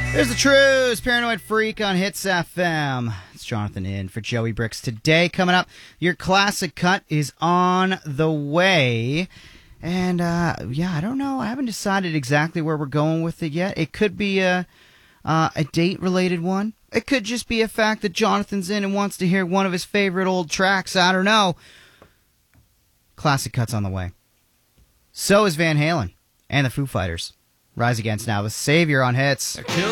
There's the Trues, Paranoid Freak on Hits FM. It's Jonathan in for Joey Bricks today. Coming up, your classic cut is on the way. And, I don't know. I haven't decided exactly where we're going with it yet. It could be a date-related one. It could just be a fact that Jonathan's in and wants to hear one of his favorite old tracks. I don't know. Classic cut's on the way. So is Van Halen and the Foo Fighters. Rise Against now with Savior on Hits.